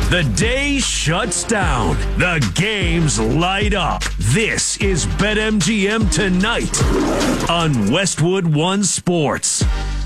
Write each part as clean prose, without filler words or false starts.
The day shuts down. The games light up. This is BetMGM Tonight on Westwood One Sports.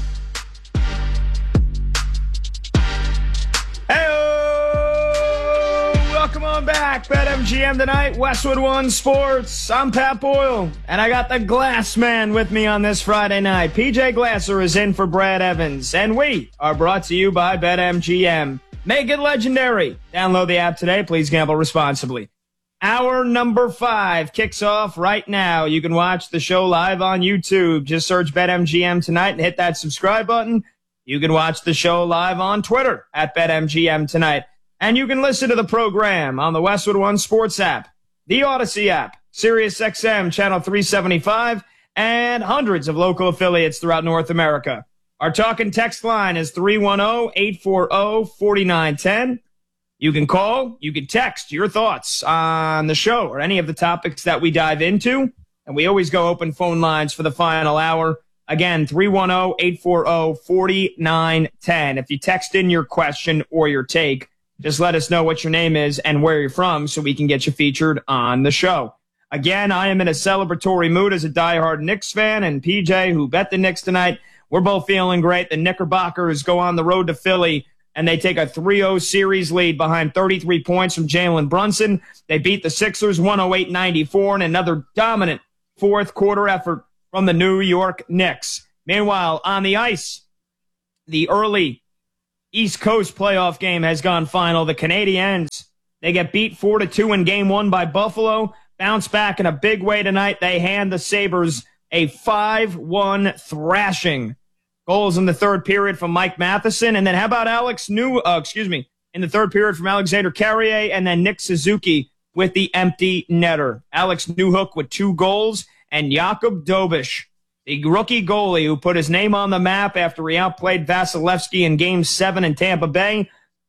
Welcome on back. BetMGM Tonight, Westwood One Sports. I'm Pat Boyle, and I got the Glass Man with me on this Friday night. PJ Glasser is in for Brad Evans, and we are brought to you by BetMGM. Make it legendary. Download the app today. Please gamble responsibly. Hour number 5 kicks off right now. You can watch the show live on YouTube. Just search BetMGM Tonight and hit that subscribe button. You can watch the show live on Twitter at BetMGM Tonight. And you can listen to the program on the Westwood One Sports app, the Odyssey app, SiriusXM Channel 375, and hundreds of local affiliates throughout North America. Our talk and text line is 310-840-4910. You can call, you can text your thoughts on the show or any of the topics that we dive into. And we always go open phone lines for the final hour. Again, 310-840-4910. If you text in your question or your take, just let us know what your name is and where you're from so we can get you featured on the show. Again, I am in a celebratory mood as a diehard Knicks fan, and PJ, who bet the Knicks tonight, we're both feeling great. The Knickerbockers go on the road to Philly, and they take a 3-0 series lead behind 33 points from Jalen Brunson. They beat the Sixers 108-94 in another dominant fourth quarter effort from the New York Knicks. Meanwhile, on the ice, the early East Coast playoff game has gone final. The Canadiens, they get beat 4-2 in Game 1 by Buffalo. Bounce back in a big way tonight. They hand the Sabres a 5-1 thrashing. Goals in the third period from Mike Matheson. And then how about in the third period from Alexander Carrier, and then Nick Suzuki with the empty netter. Alex Newhook with 2 goals, and Jakub Dobish, the rookie goalie who put his name on the map after he outplayed Vasilevsky in Game 7 in Tampa Bay.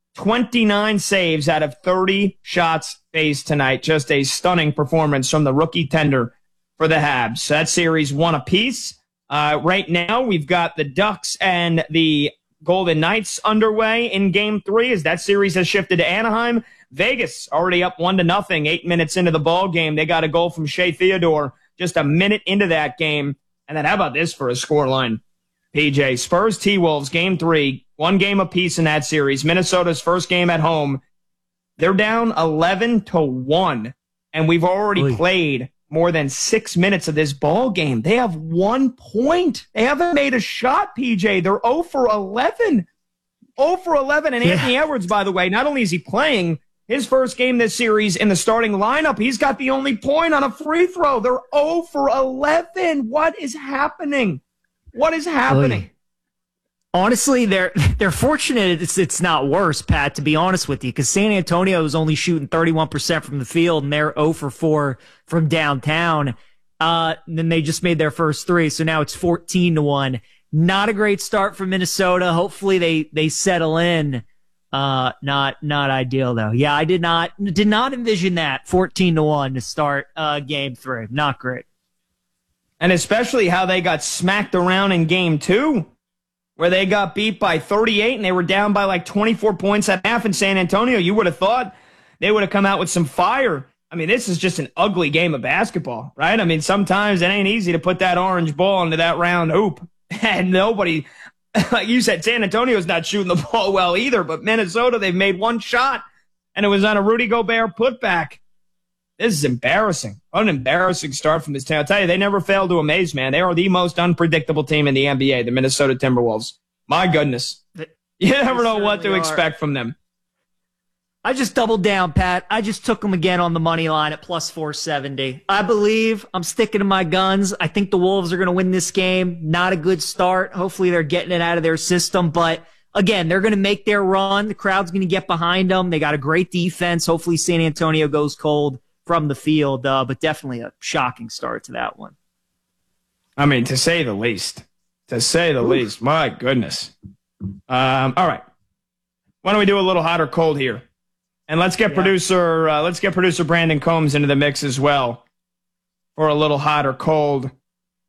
29 saves out of 30 shots faced tonight. Just a stunning performance from the rookie tender for the Habs. That series 1 apiece. Right now, we've got the Ducks and the Golden Knights underway in Game 3 as that series has shifted to Anaheim. Vegas already up 1-0, 8 minutes into the ball game. They got a goal from Shea Theodore just a minute into that game. And then how about this for a scoreline? PJ, Spurs T-Wolves, Game 3, 1 game apiece in that series. Minnesota's first game at home. They're down 11-1, and we've already played more than 6 minutes of this ball game. They have 1 point. They haven't made a shot, PJ. They're 0 for 11. 0 for 11. And Anthony Edwards, by the way, not only is he playing his first game this series in the starting lineup, he's got the only point on a free throw. They're 0 for 11. What is happening? What is happening? Honestly, they're fortunate it's not worse, Pat, to be honest with you, because San Antonio is only shooting 31% from the field, and they're 0 for 4 from downtown. Then they just made their first 3, so now it's 14-1. Not a great start for Minnesota. Hopefully they settle in. Not ideal though. Yeah, I did not envision that 14-1 to start Game 3. Not great. And especially how they got smacked around in Game 2. Where they got beat by 38 and they were down by like 24 points at half in San Antonio. You would have thought they would have come out with some fire. I mean, this is just an ugly game of basketball, right? I mean, sometimes it ain't easy to put that orange ball into that round hoop. And nobody, like you said, San Antonio's not shooting the ball well either, but Minnesota, they've made 1 shot, and it was on a Rudy Gobert putback. This is embarrassing. What an embarrassing start from this team. I'll tell you, they never fail to amaze, man. They are the most unpredictable team in the NBA, the Minnesota Timberwolves. My goodness. You never know what to expect from them. I just doubled down, Pat. I just took them again on the money line at plus 470. I believe. I'm sticking to my guns. I think the Wolves are going to win this game. Not a good start. Hopefully they're getting it out of their system. But, again, they're going to make their run. The crowd's going to get behind them. They got a great defense. Hopefully San Antonio goes cold from the field, but definitely a shocking start to that one. I mean, to say the least. To say the least. My goodness. All right. Why don't we do a little hot or cold here? And let's get producer Brandon Combs into the mix as well for a little hot or cold.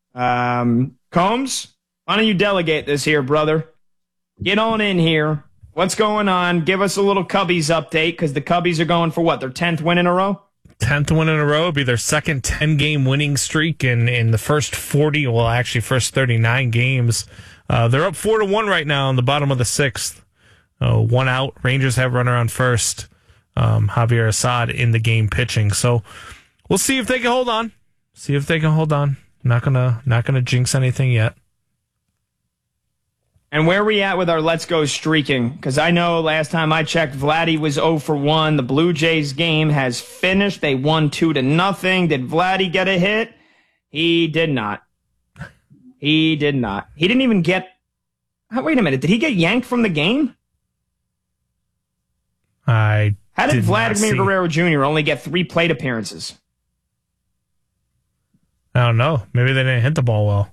Combs, why don't you delegate this here, brother? Get on in here What's going on? Give us a little Cubbies update, because the Cubbies are going for what? Their 10th win in a row? 10th win in a row. It'll be their second 10-game winning streak in the first 40, well, actually first 39 games. They're up 4-1 right now in the bottom of the 6th. One out. Rangers have runner on first. Javier Assad in the game pitching. So we'll see if they can hold on. Not gonna jinx anything yet. And where are we at with our Let's Go streaking? Because I know last time I checked, Vladdy was 0 for 1. The Blue Jays game has finished. They won 2-0. Did Vladdy get a hit? He did not. He didn't even get... Wait a minute. Did he get yanked from the game? How did Vladimir Guerrero Jr. only get 3 plate appearances? I don't know. Maybe they didn't hit the ball well.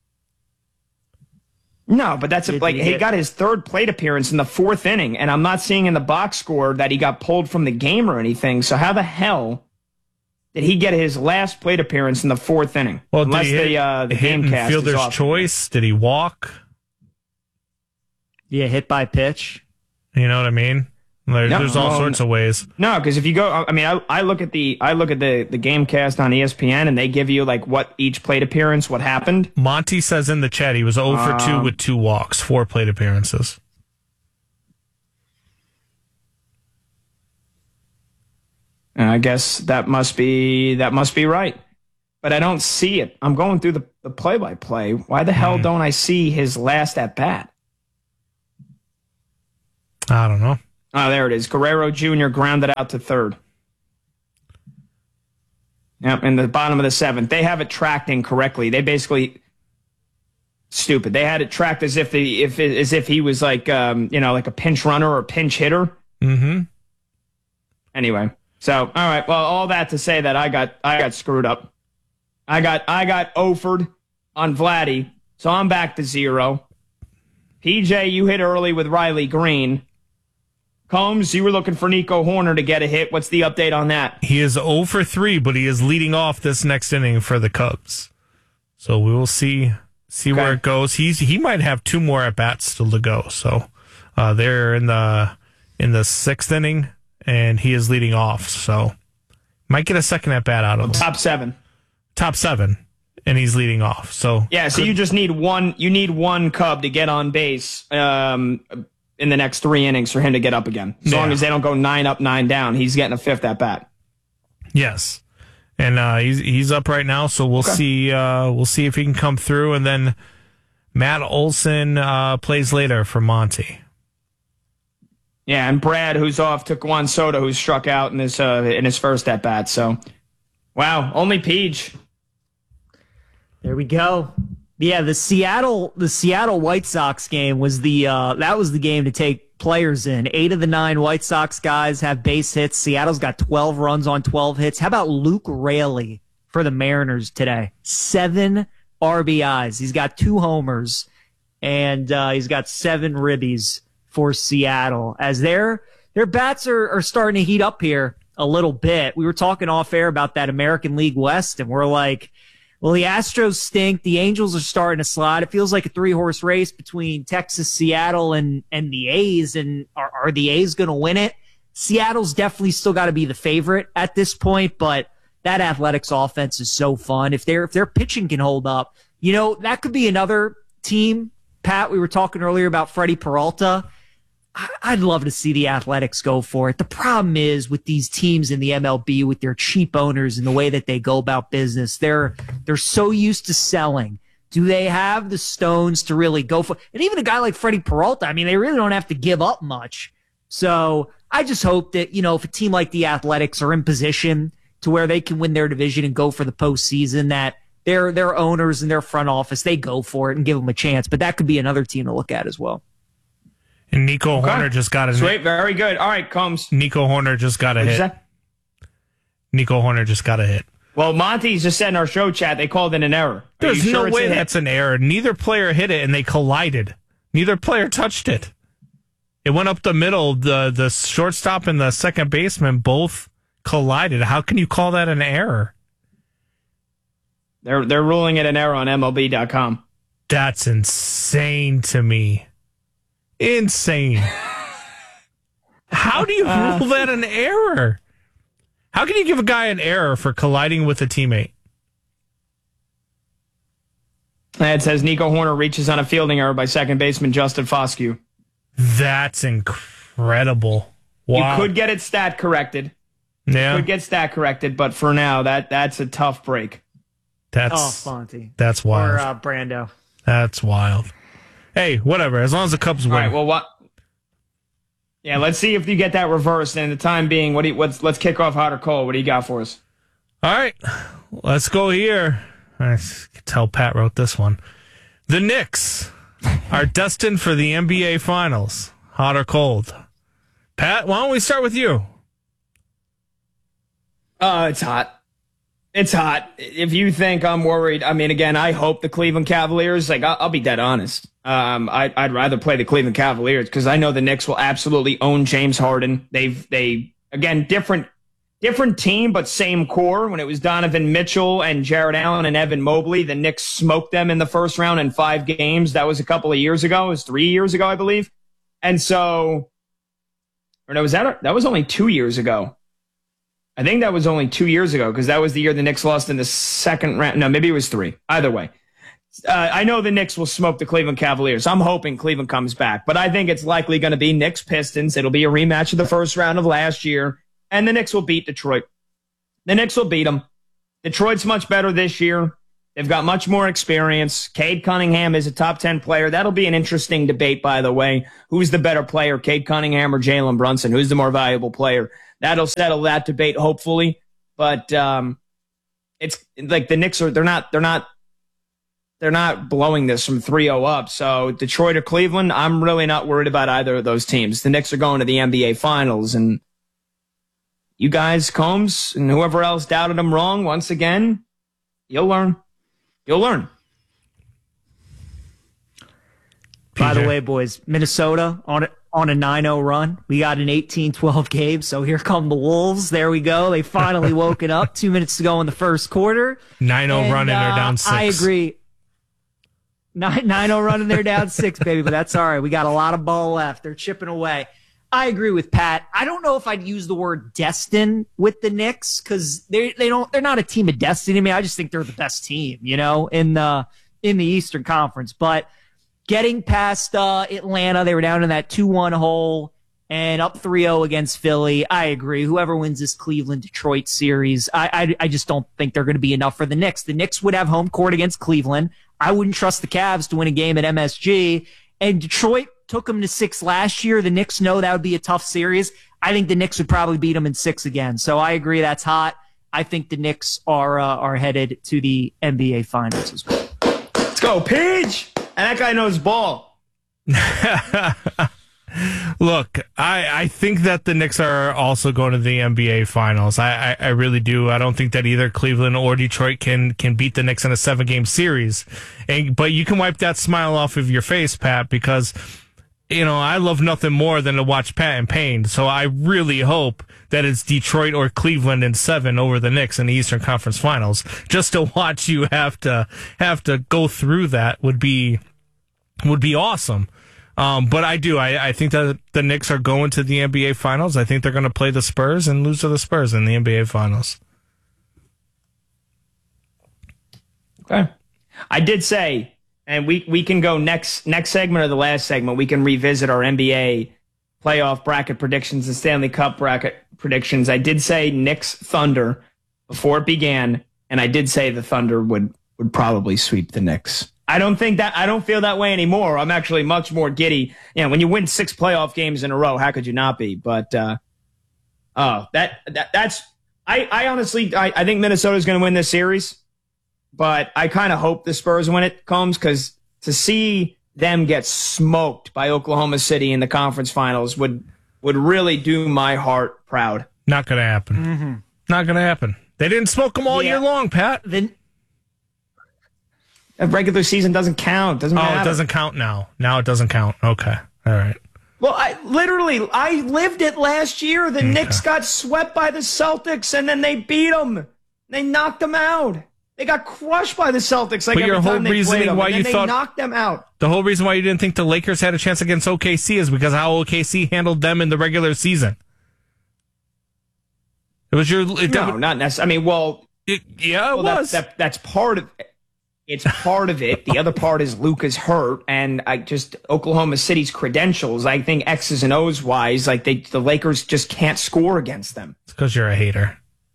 No, but that's he got his 3rd plate appearance in the 4th inning, and I'm not seeing in the box score that he got pulled from the game or anything. So how the hell did he get his last plate appearance in the 4th inning? Well, unless the game cast fielder's is off. choice. Did he walk? Yeah, hit by pitch. You know what I mean? There's all sorts of ways. No, because if you go, I mean, I look at the game cast on ESPN, and they give you like what each plate appearance, what happened. Monty says in the chat he was 0 for 2 with 2 walks, 4 plate appearances. And I guess that must be right, but I don't see it. I'm going through the play-by-play. Why the hell don't I see his last at bat? I don't know. Oh, there it is. Guerrero Jr. grounded out to 3rd. Yep, in the bottom of the 7th. They have it tracked incorrectly. They basically stupid. They had it tracked as if he was like like a pinch runner or a pinch hitter. Mm-hmm. Anyway, so all right. Well, all that to say that I got screwed up. I got offered on Vladdy, so I'm back to 0. PJ, you hit early with Riley Green. Combs, you were looking for Nico Horner to get a hit. What's the update on that? He is 0 for 3, but he is leading off this next inning for the Cubs. So we will see where it goes. He might have 2 more at bats still to go. So they're in the 6th inning, and he is leading off. So might get a second at bat out of him. Top 7. Top 7, and he's leading off. So yeah. So you just need one. You need one Cub to get on base. In the next 3 innings for him to get up again. As long as they don't go 9 up, 9 down, he's getting a 5th at bat. Yes, and he's up right now, so we'll see. We'll see if he can come through, and then Matt Olson plays later for Monty. Yeah, and Brad, who's off, took Juan Soto, who struck out in his first at bat. So, wow, only Peach. There we go. Yeah, the Seattle White Sox game was that was the game to take players in. 8 of the 9 White Sox guys have base hits. Seattle's got 12 runs on 12 hits. How about Luke Raley for the Mariners today? 7 RBIs. He's got 2 homers, and he's got 7 ribbies for Seattle. As their bats are starting to heat up here a little bit. We were talking off air about that American League West, and we're like, well, the Astros stink. The Angels are starting to slide. It feels like a 3-horse race between Texas, Seattle, and the A's. And are the A's going to win it? Seattle's definitely still got to be the favorite at this point, but that Athletics offense is so fun. If their pitching can hold up, that could be another team. Pat, we were talking earlier about Freddie Peralta. I'd love to see the Athletics go for it. The problem is with these teams in the MLB, with their cheap owners and the way that they go about business, they're so used to selling. Do they have the stones to really go for it? And even a guy like Freddie Peralta, I mean, they really don't have to give up much. So I just hope that, if a team like the Athletics are in position to where they can win their division and go for the postseason, that their owners and their front office, they go for it and give them a chance. But that could be another team to look at as well. And Nico Horner just got a hit. Sweet, very good. All right, Combs. Nico Horner just got a hit. Nico Horner just got a hit. Well, Monty's just said in our show chat they called it an error. There's no way that's an error. Neither player hit it, and they collided. Neither player touched it. It went up the middle. The shortstop and the second baseman both collided. How can you call that an error? They're ruling it an error on MLB.com. That's insane to me. Insane. How do you rule that an error? How can you give a guy an error for colliding with a teammate? It says Nico Horner reaches on a fielding error by second baseman Justin Foscue. That's incredible. Wow. You could get it stat corrected. Yeah. Could get stat corrected, but for now, that's a tough break. Fonte. That's wild. Or Brando. That's wild. Hey, whatever. As long as the Cubs win. All right, well, what? Yeah, let's see if you get that reversed. And in the time being, let's kick off hot or cold. What do you got for us? All right, let's go here. I can tell Pat wrote this one. The Knicks are destined for the NBA Finals. Hot or cold? Pat, why don't we start with you? It's hot. It's hot. If you think I'm worried, I mean, again, I hope the Cleveland Cavaliers, like, I'll be dead honest. I'd rather play the Cleveland Cavaliers because I know the Knicks will absolutely own James Harden. They again, different team, but same core. When it was Donovan Mitchell and Jared Allen and Evan Mobley, the Knicks smoked them in the first round in 5 games. That was a couple of years ago. It was 3 years ago, I believe. And so, or no, that was only 2 years ago. I think that was only 2 years ago because that was the year the Knicks lost in the second round. No, maybe it was 3. Either way. I know the Knicks will smoke the Cleveland Cavaliers. I'm hoping Cleveland comes back, but I think it's likely going to be Knicks Pistons. It'll be a rematch of the first round of last year, and the Knicks will beat Detroit. The Knicks will beat them. Detroit's much better this year. They've got much more experience. Cade Cunningham is a top 10 player. That'll be an interesting debate, by the way. Who's the better player, Cade Cunningham or Jalen Brunson? Who's the more valuable player? That'll settle that debate, hopefully. But it's like the Knicks are they're not blowing this from 3-0 up. So Detroit or Cleveland, I'm really not worried about either of those teams. The Knicks are going to the NBA Finals, and you guys, Combs, and whoever else doubted them wrong, once again, you'll learn. You'll learn. By the way, boys, Minnesota on a 9-0 run. We got an 18-12 game, so here come the Wolves. There we go. They finally woken up 2 minutes to go in the first quarter. 9-0 run and they're down 6. I agree. 9-0 run and they're down 6, baby, but that's all right. We got a lot of ball left. They're chipping away. I agree with Pat. I don't know if I'd use the word destined with the Knicks because they're not a team of destiny. I mean, I just think they're the best team, in the Eastern Conference. But getting past Atlanta, they were down in that 2-1 hole and up 3-0 against Philly. I agree. Whoever wins this Cleveland-Detroit series, I just don't think they're going to be enough for the Knicks. The Knicks would have home court against Cleveland. I wouldn't trust the Cavs to win a game at MSG. And Detroit took them to 6 last year. The Knicks know that would be a tough series. I think the Knicks would probably beat them in 6 again. So I agree that's hot. I think the Knicks are headed to the NBA Finals as well. Let's go, Pidge! And that guy knows ball. Look, I think that the Knicks are also going to the NBA Finals. I really do. I don't think that either Cleveland or Detroit can beat the Knicks in a 7-game series. But you can wipe that smile off of your face, Pat, because I love nothing more than to watch Pat in pain. So I really hope that it's Detroit or Cleveland in 7 over the Knicks in the Eastern Conference Finals. Just to watch you have to go through that would be awesome. But I think that the Knicks are going to the NBA Finals. I think they're going to play the Spurs and lose to the Spurs in the NBA Finals. Okay. I did say, and we can go next segment or the last segment, we can revisit our NBA playoff bracket predictions and Stanley Cup bracket predictions. I did say Knicks Thunder before it began, and I did say the Thunder would probably sweep the Knicks. I don't feel that way anymore. I'm actually much more giddy. When you win 6 playoff games in a row, how could you not be? But that's I honestly think Minnesota's going to win this series, but I kind of hope the Spurs win it, Combs, because to see them get smoked by Oklahoma City in the conference finals would really do my heart proud. Not going to happen. Mm-hmm. Not going to happen. They didn't smoke them all year long, Pat. A regular season doesn't count. Doesn't matter. Oh, it doesn't count now. Now it doesn't count. Okay. All right. Well, I lived it last year. The Knicks got swept by the Celtics, and then they beat them. They knocked them out. They got crushed by the Celtics. But your whole reasoning why you thought they knocked them out. The whole reason why you didn't think the Lakers had a chance against OKC is because how OKC handled them in the regular season. It was your No, not necessarily. I mean, it was. That's part of it. It's part of it. The other part is Luka's hurt, and Oklahoma City's credentials. I think X's and O's wise, like the Lakers just can't score against them. It's because you're a hater.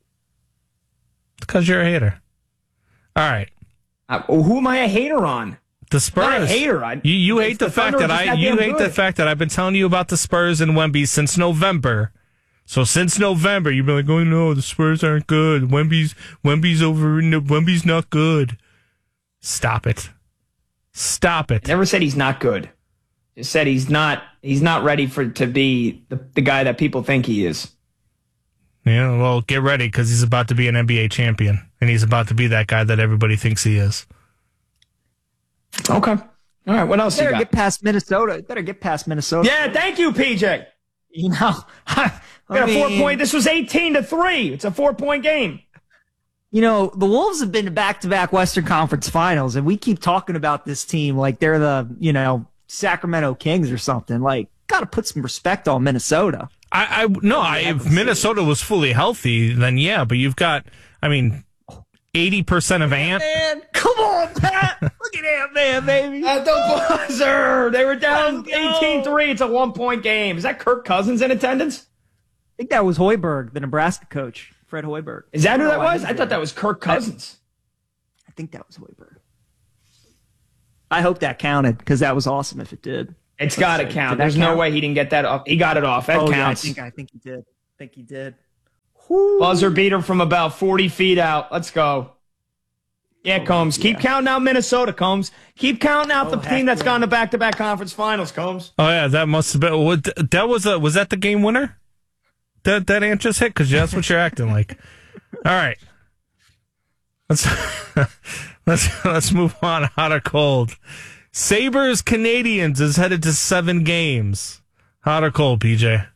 All right. Who am I a hater on? The Spurs. Not a hater. You hate the fact that I've been telling you about the Spurs and Wemby since November. So since November, you've been like, "Oh no, the Spurs aren't good. Wemby's not good." Stop it. I never said he's not good. Just said he's not ready to be the guy that people think he is. Yeah, well, get ready because he's about to be an NBA champion, and he's about to be that guy that everybody thinks he is. Okay. All right, what else you got? Better get past Minnesota. Yeah, thank you, PJ. You know, got a 4-point. This was 18-3. It's a 4-point game. You know, the Wolves have been to back-to-back Western Conference Finals, and we keep talking about this team like they're the, Sacramento Kings or something. Like, got to put some respect on Minnesota. If Minnesota was fully healthy, then yeah, but you've got, 80% of Ant. Man, come on, Pat. Look at Ant-Man, baby. At the buzzer. They were down 18-3. It's a 1-point game. Is that Kirk Cousins in attendance? I think that was Hoiberg, the Nebraska coach. Fred Hoiberg. Is that who that was? I thought that was Kirk Cousins. I think that was Hoiberg. I hope that counted because that was awesome if it did. It's got to count. There's no way he didn't get that off. He got it off. That counts. Yeah, I think he did. Buzzer beater from about 40 feet out. Let's go. Yeah, Combs. Keep counting out Minnesota, Combs. Keep counting out the team that's gone to back-to-back conference finals, Combs. Oh, yeah, that must have been. Was that the game winner? That Ant just hit? Because that's what you're acting like. All right. Let's move on. Hot or cold? Sabres Canadiens is headed to 7 games. Hot or cold, PJ?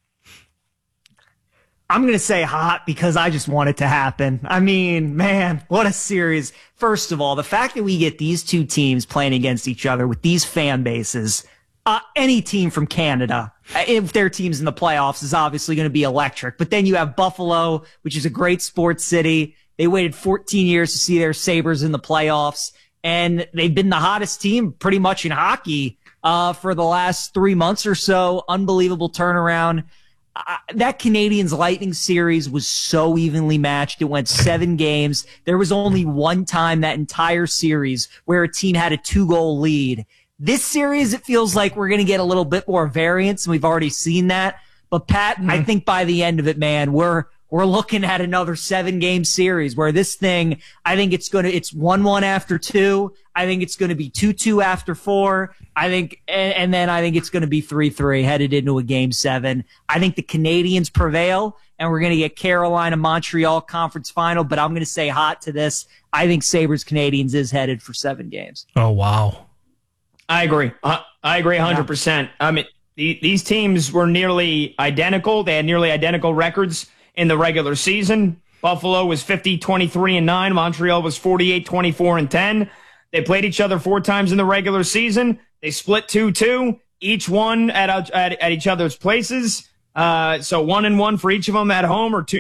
I'm going to say hot because I just want it to happen. I mean, man, what a series. First of all, the fact that we get these two teams playing against each other with these fan bases, any team from Canada, if their team's in the playoffs, is obviously going to be electric. But then you have Buffalo, which is a great sports city. They waited 14 years to see their Sabres in the playoffs, and they've been the hottest team pretty much in hockey for the last 3 months or so. Unbelievable turnaround. That Canadiens Lightning series was so evenly matched. It went 7 games. There was only one time that entire series where a team had a 2-goal lead. This series, it feels like we're going to get a little bit more variance, and we've already seen that. But Pat, I think by the end of it, man, we're looking at another 7-game series where this thing, I think it's 1-1 after 2. I think it's going to be 2-2 after 4. And then I think it's going to be 3-3 headed into a game 7. I think the Canadiens prevail, and we're going to get Carolina Montreal conference final. But I'm going to say hot to this. I think Sabres Canadiens is headed for 7 games. Oh wow. I agree. I agree 100%. I mean, these teams were nearly identical. They had nearly identical records in the regular season. Buffalo was 50-23-9. Montreal was 48-24-10. They played each other 4 times in the regular season. They split 2-2, each one at each other's places. So 1-1 for each of them at home, or 2.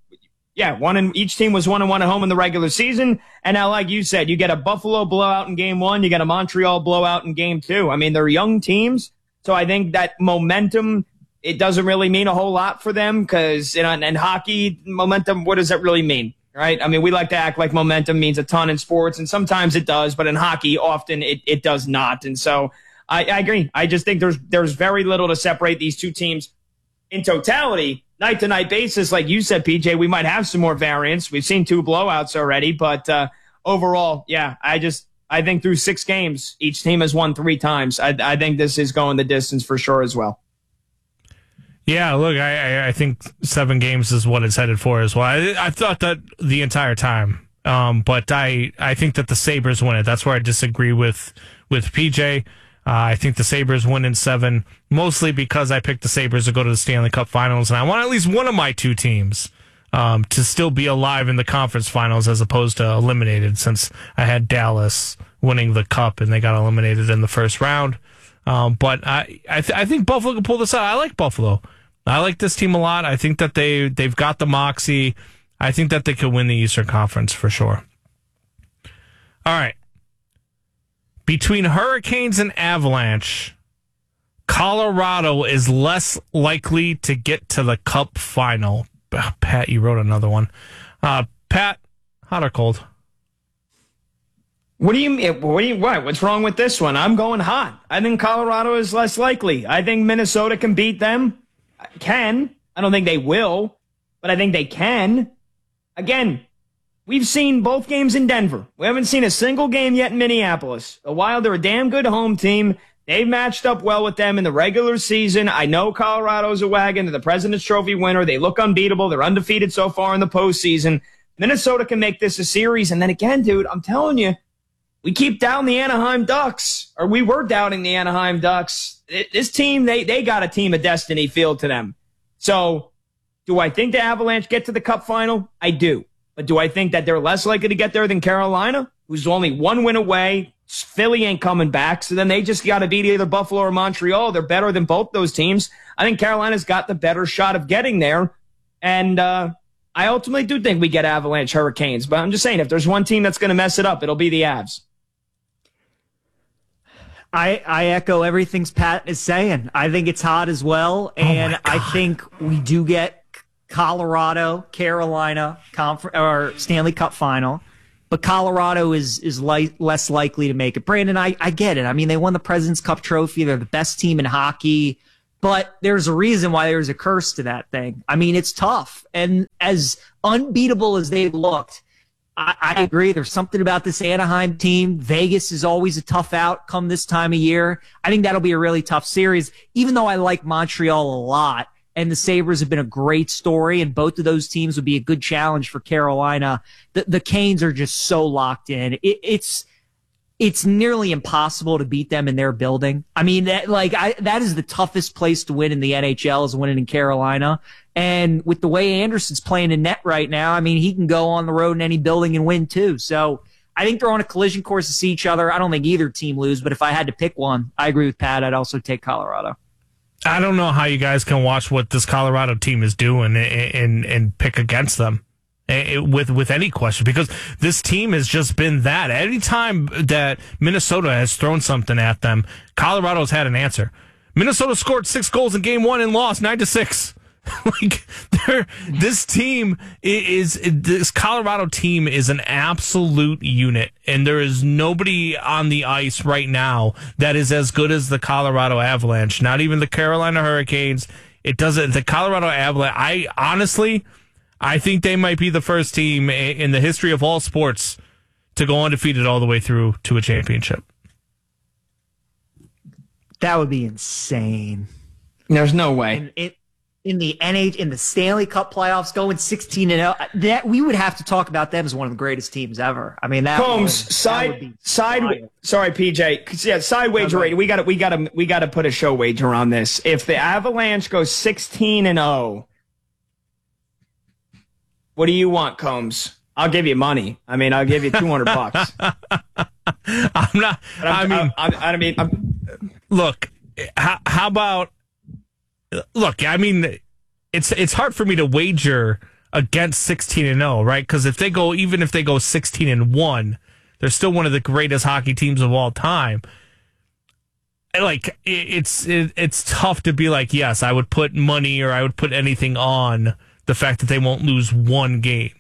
Each team was 1-1 at home in the regular season. And now, like you said, you get a Buffalo blowout in game 1. You get a Montreal blowout in game 2. I mean, they're young teams. So I think that momentum, it doesn't really mean a whole lot for them because, in hockey, momentum, what does that really mean? Right? I mean, we like to act like momentum means a ton in sports, and sometimes it does, but in hockey, often it does not. And so I agree. I just think there's very little to separate these two teams in totality. Night-to-night basis, like you said, PJ, we might have some more variance. We've seen 2 blowouts already, but overall, yeah, I think through 6 games, each team has won 3 times. I think this is going the distance for sure as well. Yeah, look, I think 7 games is what it's headed for as well. I thought that the entire time, but I think that the Sabres win it. That's where I disagree with PJ. I think the Sabres win in 7, mostly because I picked the Sabres to go to the Stanley Cup Finals, and I want at least one of my 2 teams to still be alive in the conference finals as opposed to eliminated, since I had Dallas winning the Cup and they got eliminated in the first round. But I think Buffalo can pull this out. I like Buffalo. I like this team a lot. I think that they've got the moxie. I think that they could win the Eastern Conference for sure. All right. Between Hurricanes and Avalanche, Colorado is less likely to get to the Cup final. Pat, you wrote another one. Pat, hot or cold? What do you mean? What's wrong with this one? I'm going hot. I think Colorado is less likely. I think Minnesota can beat them. Can. I don't think they will, but I think they can. Again, we've seen both games in Denver. We haven't seen a single game yet in Minneapolis. The Wild are a damn good home team. They've matched up well with them in the regular season. I know Colorado's a wagon. They're the President's Trophy winner. They look unbeatable. They're undefeated so far in the postseason. Minnesota can make this a series. And then again, dude, I'm telling you, we keep doubting the Anaheim Ducks, or we were doubting the Anaheim Ducks. This team, they got a team of destiny feel to them. So do I think the Avalanche get to the Cup final? I do. But do I think that they're less likely to get there than Carolina, who's only one win away? Philly ain't coming back, so then they just got to beat either Buffalo or Montreal. They're better than both those teams. I think Carolina's got the better shot of getting there. And I ultimately do think we get Avalanche Hurricanes. But I'm just saying, if there's one team that's going to mess it up, it'll be the Avs. I echo everything Pat is saying. I think it's hot as well. And I think we do get Colorado, Carolina or Stanley Cup final. But Colorado is less likely to make it. Brandon, I get it. I mean, they won the President's Cup trophy. They're the best team in hockey. But there's a reason why there's a curse to that thing. I mean, it's tough. And as unbeatable as they've looked, I agree. There's something about this Anaheim team. Vegas is always a tough outcome this time of year. I think that'll be a really tough series, even though I like Montreal a lot. And the Sabres have been a great story, and both of those teams would be a good challenge for Carolina. The Canes are just so locked in. It's nearly impossible to beat them in their building. I mean, that is the toughest place to win in the NHL, is winning in Carolina. And with the way Anderson's playing in net right now, I mean, he can go on the road in any building and win too. So I think they're on a collision course to see each other. I don't think either team lose, but if I had to pick one, I agree with Pat. I'd also take Colorado. I don't know how you guys can watch what this Colorado team is doing and pick against them with any question, because this team has just been that. Anytime that Minnesota has thrown something at them, Colorado's had an answer. Minnesota scored 6 goals in game 1 and lost 9-6. This Colorado team is an absolute unit, and there is nobody on the ice right now that is as good as the Colorado Avalanche. Not even the Carolina Hurricanes. The Colorado Avalanche. I think they might be the first team in the history of all sports to go undefeated all the way through to a championship. That would be insane. There's no way. In the Stanley Cup playoffs, going 16-0, that we would have to talk about them as one of the greatest teams ever. I mean, sorry, PJ. Yeah, side wager rating. We got to put a show wager on this. If the Avalanche goes 16-0, what do you want, Combs? I'll give you money. I mean, I'll give you $200. Look, how about? Look, I mean, it's hard for me to wager against 16-0, right? Because if they go 16-1, they're still one of the greatest hockey teams of all time. Like, it's tough to be like, yes, I would put money or I would put anything on the fact that they won't lose one game.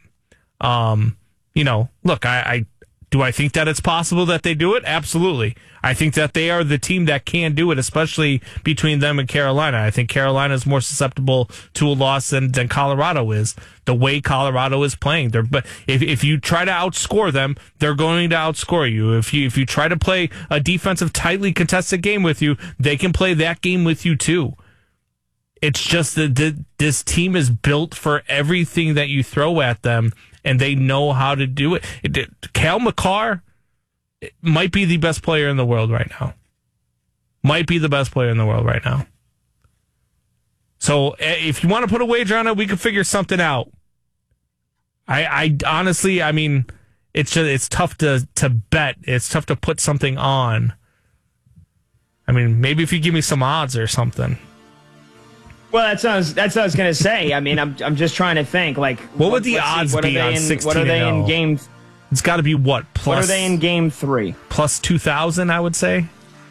Look, do I think that it's possible that they do it? Absolutely. I think that they are the team that can do it, especially between them and Carolina. I think Carolina is more susceptible to a loss than Colorado is, the way Colorado is playing. But if you try to outscore them, they're going to outscore you. If you try to play a defensive, tightly contested game with you, they can play that game with you too. It's just that this team is built for everything that you throw at them, and they know how to do it. Cale Makar might be the best player in the world right now. So if you want to put a wager on it, we can figure something out. I honestly, I mean, it's tough to bet. It's tough to put something on. I mean, maybe if you give me some odds or something. Well, that's what I was going to say. I mean, I'm just trying to think. Like, what would the odds be on 16-0? What are they in game? It's got to be what? What are they in game 3? Plus 2,000, I would say.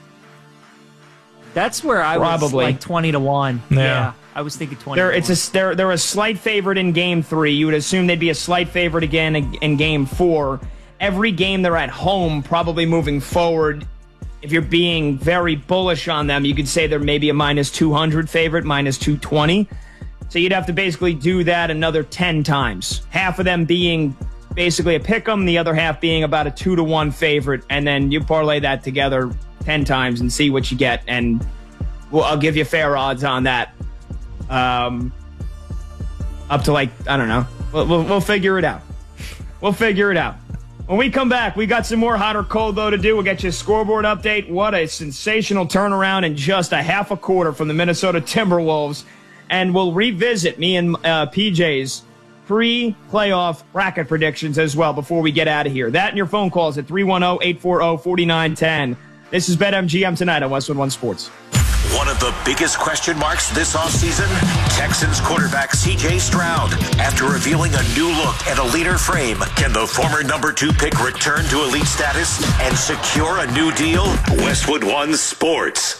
That's where I was like 20-1. Yeah, I was thinking 20. They're a slight favorite in game 3. You would assume they'd be a slight favorite again in game 4. Every game they're at home, probably moving forward. If you're being very bullish on them, you could say they're maybe a minus 200 favorite, minus 220. So you'd have to basically do that another 10 times. Half of them being basically a pick 'em, the other half being about a 2-1 favorite, and then you parlay that together 10 times and see what you get, and I'll give you fair odds on that. Up to like, I don't know. We'll figure it out. We'll figure it out. When we come back, we got some more hot or cold, though, to do. We'll get you a scoreboard update. What a sensational turnaround in just a half a quarter from the Minnesota Timberwolves. And we'll revisit me and PJ's pre-playoff bracket predictions as well before we get out of here. That and your phone calls at 310-840-4910. This is BetMGM tonight on Westwood One Sports. One of the biggest question marks this offseason, Texans quarterback C.J. Stroud. After revealing a new look and a leaner frame, can the former number 2 pick return to elite status and secure a new deal? Westwood One Sports.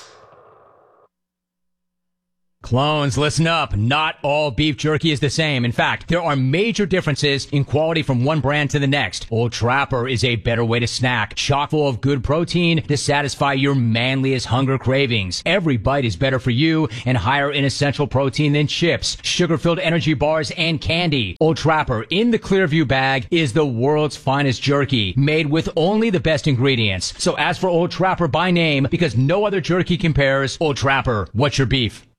Clones, listen up. Not all beef jerky is the same. In fact, there are major differences in quality from one brand to the next. Old Trapper is a better way to snack, chock full of good protein to satisfy your manliest hunger cravings. Every bite is better for you and higher in essential protein than chips, sugar-filled energy bars, and candy. Old Trapper in the Clearview bag is the world's finest jerky, made with only the best ingredients. So ask for Old Trapper by name because no other jerky compares. Old Trapper, what's your beef?